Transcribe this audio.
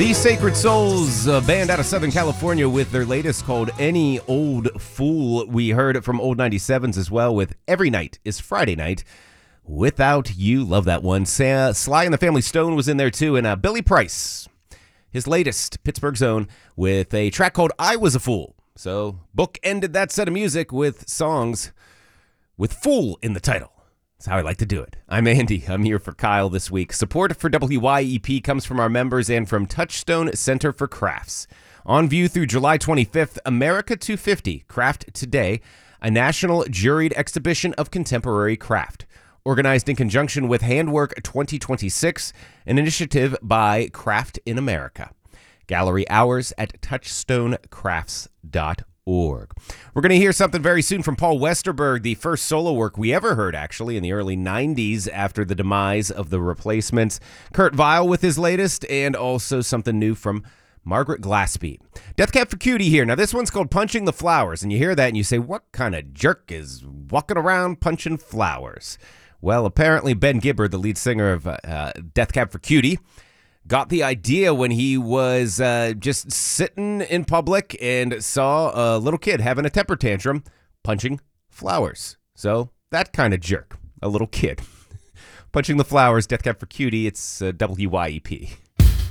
The Sacred Souls, a band out of Southern California with their latest called Any Old Fool. We heard it from Old 97s as well with Every Night is Friday Night Without You. Love that one. Sly and the Family Stone was in there too. And Billy Price, his latest, Pittsburgh's own, with a track called I Was a Fool. So book ended that set of music with songs with Fool in the title. That's how I like to do it. I'm Andy. I'm here for Kyle this week. Support for WYEP comes from our members and from Touchstone Center for Crafts. On view through July 25th, America 250, Craft Today, a national juried exhibition of contemporary craft. Organized in conjunction with Handwork 2026, an initiative by Craft in America. Gallery hours at touchstonecrafts.org. We're going to hear something very soon from Paul Westerberg, the first solo work we ever heard, actually, in the early 90s after the demise of the Replacements. Kurt Vile with his latest, and also something new from Margaret Glaspie. Death Cab for Cutie here. Now, this one's called Punching the Flowers, and you hear that and you say, what kind of jerk is walking around punching flowers? Well, apparently Ben Gibbard, the lead singer of Death Cab for Cutie, got the idea when he was just sitting in public and saw a little kid having a temper tantrum punching flowers. So that kind of jerk, a little kid. Punching the Flowers, Death Cab for Cutie, it's WYEP.